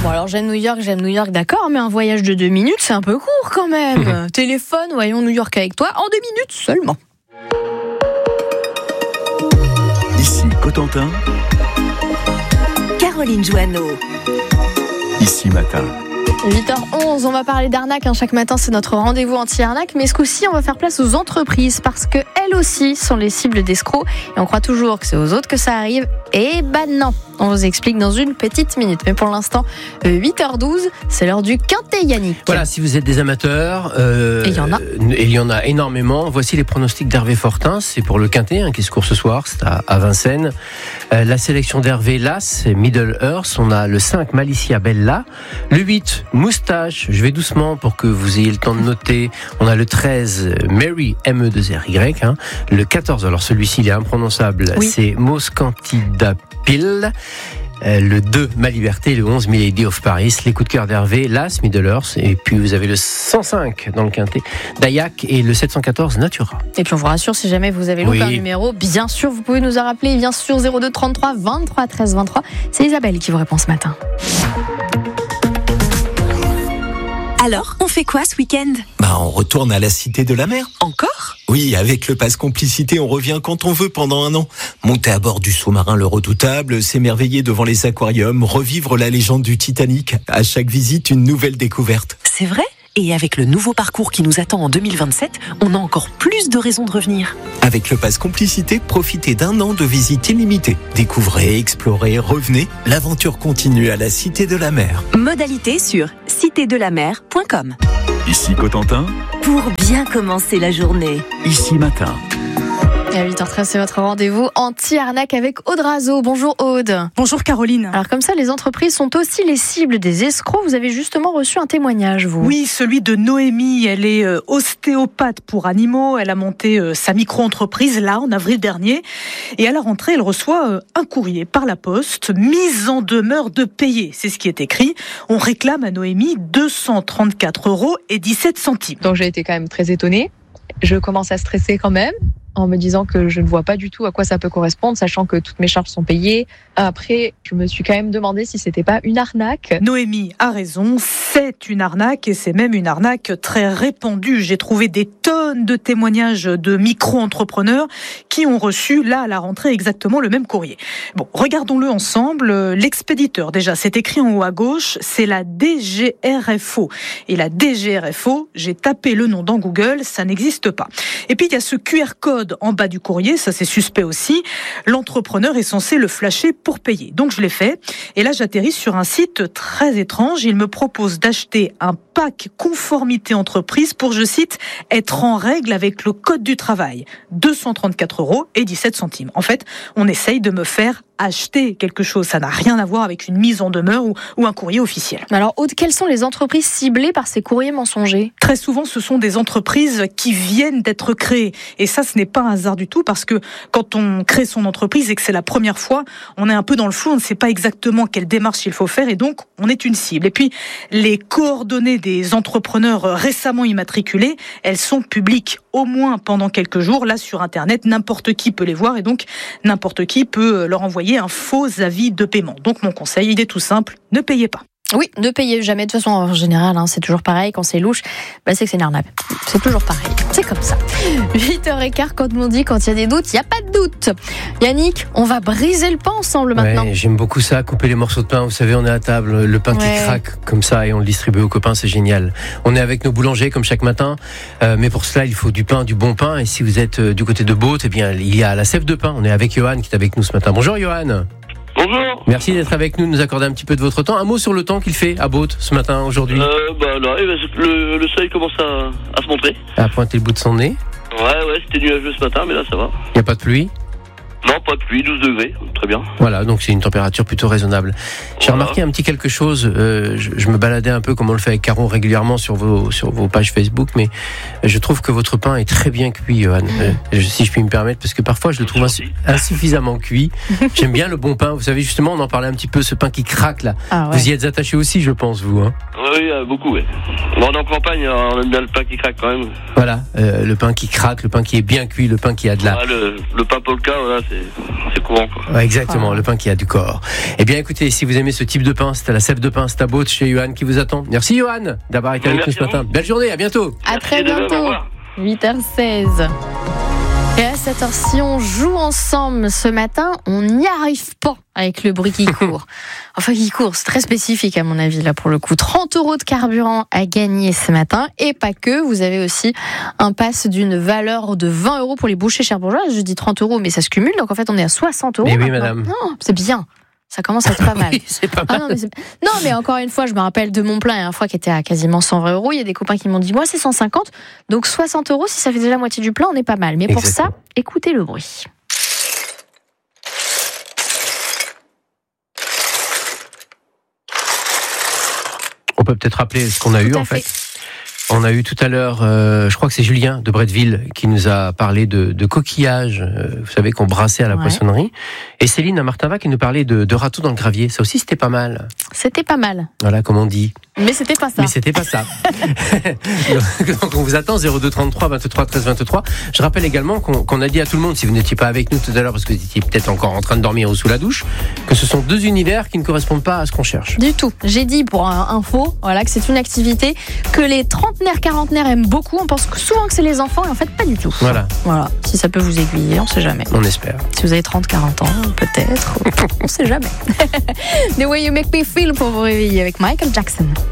Bon alors j'aime New York, d'accord, mais un voyage de 2 minutes, c'est un peu court quand même. Téléphone, voyons New York avec toi, en 2 minutes seulement. Ici Cotentin, Caroline Joanneau. Ici Matin. 8h11, on va parler d'arnaque. Chaque matin, c'est notre rendez-vous anti-arnaque. Mais ce coup-ci, on va faire place aux entreprises parce qu'elles aussi sont les cibles d'escrocs. Et on croit toujours que c'est aux autres que ça arrive. Et non, on vous explique dans une petite minute. Mais pour l'instant, 8h12, c'est l'heure du Quintet, Yannick. Voilà, si vous êtes des amateurs, et il y en a énormément. Voici les pronostics d'Hervé Fortin. C'est pour le Quintet qui se court ce soir, c'est à Vincennes. La sélection d'Hervé, là, c'est Middle Earth. On a le 5, Malicia Bella. Le 8, Moustache. Je vais doucement pour que vous ayez le temps de noter. On a le 13, Mary, M-E-2-R-Y. Le 14, alors celui-ci, il est imprononçable. Oui. C'est Moscantidapil. Le 2, Ma Liberté, le 11, Milady of Paris, les coups de cœur d'Hervé, l'As, Middle Earth, et puis vous avez le 105 dans le Quintet, Dayak, et le 714, Natura. Et puis on vous rassure, si jamais vous avez loupé un numéro, bien sûr, vous pouvez nous en rappeler, bien sûr, 02 33 23 13 23. C'est Isabelle qui vous répond ce matin. Alors, on fait quoi ce week-end ? On retourne à la Cité de la Mer. Encore ? Oui, avec le pass complicité, on revient quand on veut pendant 1 an. Monter à bord du sous-marin Le Redoutable, s'émerveiller devant les aquariums, revivre la légende du Titanic. À chaque visite, une nouvelle découverte. C'est vrai ? Et avec le nouveau parcours qui nous attend en 2027, on a encore plus de raisons de revenir. Avec le pass complicité, profitez d'1 an de visite illimitée. Découvrez, explorez, revenez. L'aventure continue à la Cité de la Mer. Modalité sur citedelamer.com. Ici Cotentin, Pour bien commencer la journée. Ici Matin. Et à 8h13, c'est votre rendez-vous anti-arnaque avec Aude Razo. Bonjour Aude. Bonjour Caroline. Alors comme ça, les entreprises sont aussi les cibles des escrocs. Vous avez justement reçu un témoignage, vous. Oui, celui de Noémie. Elle est ostéopathe pour animaux. Elle a monté sa micro-entreprise là, en avril dernier. Et à la rentrée, elle reçoit un courrier par la poste, mise en demeure de payer. C'est ce qui est écrit. On réclame à Noémie 234,17 €. Donc j'ai été quand même très étonnée. Je commence à stresser quand même, en me disant que je ne vois pas du tout à quoi ça peut correspondre, sachant que toutes mes charges sont payées. Après, je me suis quand même demandé si c'était pas une arnaque. Noémie a raison, c'est une arnaque et c'est même une arnaque très répandue. J'ai trouvé des tonnes de témoignages de micro-entrepreneurs qui ont reçu, là, à la rentrée, exactement le même courrier. Bon, regardons-le ensemble. L'expéditeur, déjà, c'est écrit en haut à gauche, c'est la DGRFO. Et la DGRFO, j'ai tapé le nom dans Google, ça n'existe pas. Et puis, il y a ce QR code en bas du courrier, ça c'est suspect aussi. L'entrepreneur est censé le flasher pour payer. Donc je l'ai fait. Et là j'atterris sur un site très étrange. Il me propose d'acheter un pack conformité entreprise pour, je cite, être en règle avec le code du travail. 234,17 €. En fait, on essaye de me faire acheter quelque chose. Ça n'a rien à voir avec une mise en demeure ou un courrier officiel. Alors Aude, quelles sont les entreprises ciblées par ces courriers mensongers ? Très souvent, ce sont des entreprises qui viennent d'être créées. Et ça, ce n'est pas un hasard du tout parce que quand on crée son entreprise et que c'est la première fois, on est un peu dans le flou, on ne sait pas exactement quelle démarche il faut faire et donc on est une cible. Et puis, les coordonnées des entrepreneurs récemment immatriculés, elles sont publiques au moins pendant quelques jours. Là, sur Internet, n'importe qui peut les voir et donc n'importe qui peut leur envoyer un faux avis de paiement. Donc mon conseil, il est tout simple, ne payez pas. Oui, ne payez jamais. De toute façon, en général, c'est toujours pareil. Quand c'est louche, c'est que c'est une arnaque. C'est toujours pareil. C'est comme ça. 8h15, quand on dit quand il y a des doutes, il n'y a pas de doute. Yannick, on va briser le pain ensemble maintenant. Ouais, j'aime beaucoup ça, couper les morceaux de pain. Vous savez, on est à table, le pain qui craque comme ça et on le distribue aux copains, c'est génial. On est avec nos boulangers comme chaque matin, mais pour cela, il faut du pain, du bon pain. Et si vous êtes du côté de Baute, il y a la Sève de Pain. On est avec Johan qui est avec nous ce matin. Bonjour Johan. Bonjour. Merci d'être avec nous, de nous accorder un petit peu de votre temps. Un mot sur le temps qu'il fait à Baute ce matin, aujourd'hui. Là, le soleil commence à se montrer. À pointer le bout de son nez. Ouais, c'était nuageux ce matin, mais là ça va. Il n'y a pas de pluie ? Non, pas de pluie, 12 degrés, très bien. Voilà, donc c'est une température plutôt raisonnable. J'ai remarqué un petit quelque chose, je me baladais un peu comme on le fait avec Caro régulièrement sur vos pages Facebook, mais je trouve que votre pain est très bien cuit, Johan, si je puis me permettre, parce que parfois je le trouve insuffisamment cuit. J'aime bien le bon pain, vous savez justement, on en parlait un petit peu, ce pain qui craque là. Ah ouais. Vous y êtes attaché aussi, je pense, vous. Oui, Oui, beaucoup, oui. Bon, on est en campagne, on aime bien le pain qui craque quand même. Voilà, le pain qui craque, le pain qui est bien cuit, le pain qui a de la... Ouais, le pain polka, voilà, c'est courant, quoi. Ouais, exactement, le pain qui a du corps. Eh bien, écoutez, si vous aimez ce type de pain, c'est à la Sève de Pain, c'est à Baute, chez Johan qui vous attend. Merci Johan d'avoir été avec nous ce matin. Belle journée, à bientôt. À très bientôt. 8h16. Et à cette heure-ci, on joue ensemble ce matin. On n'y arrive pas avec le bruit qui court. Enfin, qui court, c'est très spécifique à mon avis, là, pour le coup. 30 € de carburant à gagner ce matin. Et pas que, vous avez aussi un pass d'une valeur de 20 € pour les bouchers cherbourgeois. Je dis 30 €, mais ça se cumule. Donc, en fait, on est à 60 €. Mais oui, maintenant. madame. Non, c'est bien. Ça commence à être pas mal. Oui, c'est pas mal. Non, mais encore une fois, je me rappelle de mon plein, une fois qui était à quasiment 120 €. Il y a des copains qui m'ont dit, moi, c'est 150. Donc 60 €, si ça fait déjà la moitié du plein, on est pas mal. Mais pour ça, écoutez le bruit. On peut peut-être rappeler ce qu'on a eu, en fait. On a eu tout à l'heure, je crois que c'est Julien de Bretteville qui nous a parlé de coquillages, vous savez, qu'on brassait à la poissonnerie. Et Céline à Martinva qui nous parlait de râteaux dans le gravier. Ça aussi, c'était pas mal. C'était pas mal. Voilà, comme on dit. Mais c'était pas ça. Mais c'était pas ça. Donc on vous attend 02 33 23 13 23. Je rappelle également qu'on a dit à tout le monde, si vous n'étiez pas avec nous tout à l'heure parce que vous étiez peut-être encore en train de dormir ou sous la douche, que ce sont deux univers qui ne correspondent pas à ce qu'on cherche. Du tout. J'ai dit pour info, voilà, que c'est une activité que les trentenaires, quarantenaires aiment beaucoup. On pense souvent que c'est les enfants et en fait pas du tout. Voilà. Si ça peut vous aiguiller, on sait jamais. On espère. Si vous avez 30, 40 ans, peut-être. On sait jamais. The Way You Make Me Feel pour vous réveiller avec Michael Jackson.